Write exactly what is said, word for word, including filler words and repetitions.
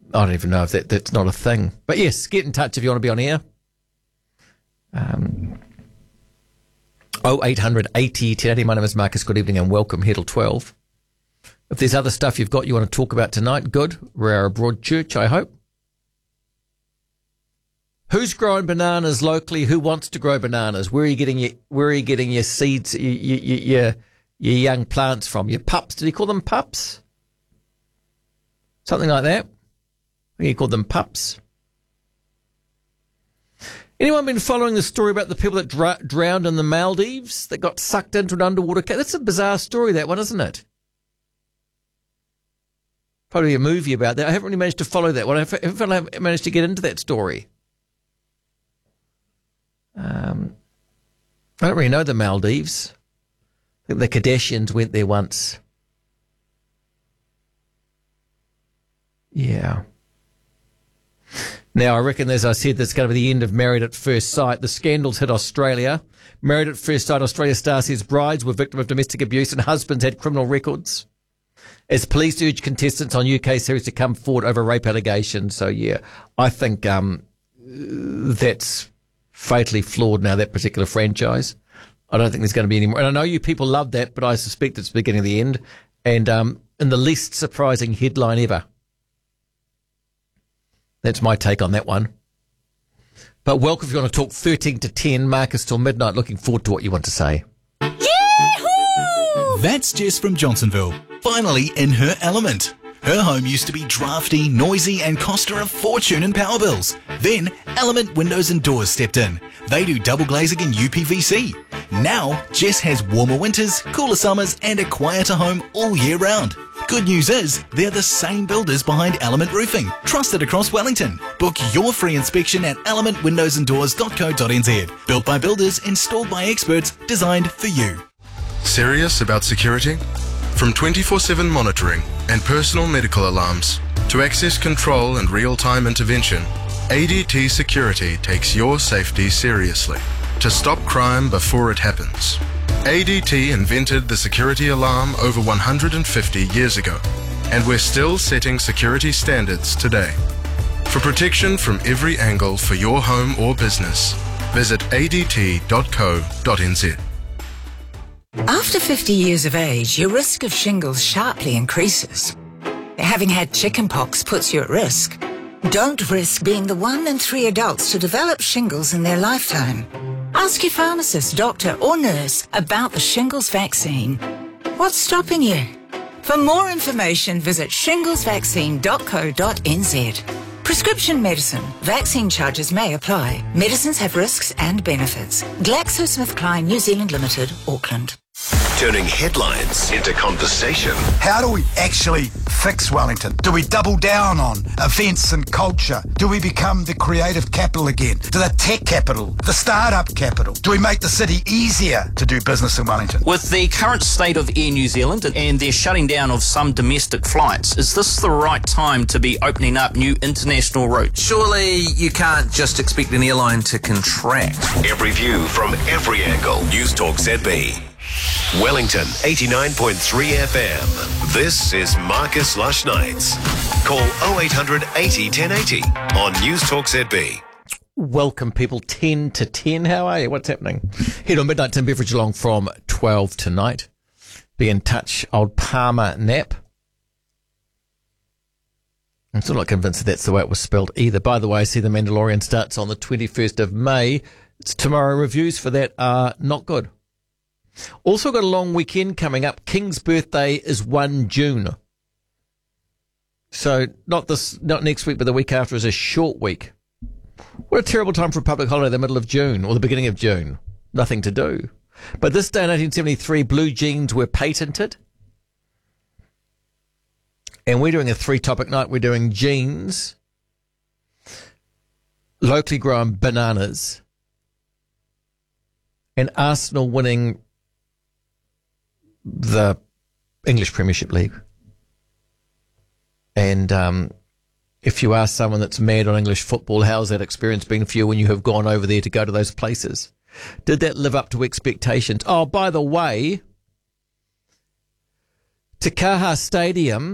I don't even know if that, that's not a thing. But yes, get in touch if you want to be on air. Um, oh eight hundred eighty ten eighty. My name is Marcus. Good evening and welcome here till twelve. If there's other stuff you've got you want to talk about tonight, good. We're a broad church, I hope. Who's growing bananas locally? Who wants to grow bananas? Where are you getting your Where are you getting your seeds, your your, your, your young plants from? Your pups? Did he call them pups? Something like that. I think he called them pups. Anyone been following the story about the people that dr- drowned in the Maldives, that got sucked into an underwater cave? That's a bizarre story, that one, isn't it? Probably a movie about that. I haven't really managed to follow that one. I haven't managed to get into that story. Um, I don't really know the Maldives. I think the Kardashians went there once. Yeah. Now, I reckon, as I said, that's going to be the end of Married at First Sight. The scandals hit Australia. Married at First Sight, Australia star says brides were victim of domestic abuse and husbands had criminal records. As police urge contestants on U K series to come forward over rape allegations. So, yeah, I think um, that's fatally flawed now, that particular franchise. I don't think there's going to be any more. And I know you people love that, but I suspect it's the beginning of the end. And um, in the least surprising headline ever. That's my take on that one. But welcome if you want to talk thirteen to ten, Marcus till midnight. Looking forward to what you want to say. Yee-hoo! That's Jess from Johnsonville, finally in her element. Her home used to be drafty, noisy and cost her a fortune in power bills. Then Element Windows and Doors stepped in. They do double glazing and U P V C. Now Jess has warmer winters, cooler summers and a quieter home all year round. Good news is, they're the same builders behind Element Roofing, trusted across Wellington. Book your free inspection at element windows and doors dot co dot n z. Built by builders, installed by experts, designed for you. Serious about security? From twenty-four seven monitoring and personal medical alarms to access control and real-time intervention, A D T Security takes your safety seriously to stop crime before it happens. A D T invented the security alarm over one hundred fifty years ago, and we're still setting security standards today. For protection from every angle for your home or business, visit a d t dot co dot n z. After fifty years of age, your risk of shingles sharply increases. Having had chickenpox puts you at risk. Don't risk being the one in three adults to develop shingles in their lifetime. Ask your pharmacist, doctor or nurse about the shingles vaccine. What's stopping you? For more information, visit shingles vaccine dot co dot n z. Prescription medicine. Vaccine charges may apply. Medicines have risks and benefits. GlaxoSmithKline New Zealand Limited, Auckland. Turning headlines into conversation. How do we actually fix Wellington? Do we double down on events and culture? Do we become the creative capital again? The tech capital? The startup capital? Do we make the city easier to do business in Wellington? With the current state of Air New Zealand and their shutting down of some domestic flights, is this the right time to be opening up new international routes? Surely you can't just expect an airline to contract. Every view from every angle. News Talk Z B. Wellington eighty-nine point three F M. This is Marcus Lush Nights. Call oh eight hundred eighty ten eighty on News Talk Z B. Welcome, people. ten to ten. How are you? What's happening? Head on Midnight Tim Beveridge along from twelve tonight. Be in touch. Old Palmer Nap. I'm still not convinced that that's the way it was spelled either. By the way, I see The Mandalorian starts on the twenty-first of May. It's tomorrow. Reviews for that are not good. Also got a long weekend coming up. King's birthday is the first of June. So not this, not next week, but the week after is a short week. What a terrible time for a public holiday, the middle of June or the beginning of June. Nothing to do. But this day in nineteen seventy-three, blue jeans were patented. And we're doing a three-topic night. We're doing jeans, locally grown bananas, and Arsenal winning the English Premiership League. And um, if you ask someone that's mad on English football, how's that experience been for you when you have gone over there to go to those places? Did that live up to expectations? Oh, by the way, Te Kaha Stadium